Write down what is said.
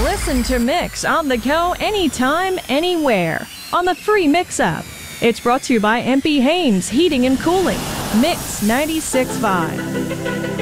Listen to Mix on the go anytime, anywhere on the free Mix app. It's brought to you by MP Haynes Heating and Cooling. Mix 96.5.